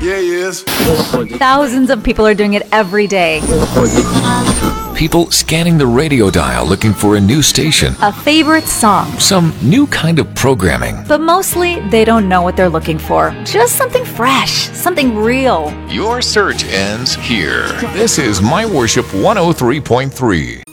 Yeah, he is. Thousands of people are doing it every day. People scanning the radio dial looking for a new station, A favorite song. some new kind of programming. But mostly, they don't know what they're looking for. Just something fresh, something real. Your search ends here. This is My Worship 103.3.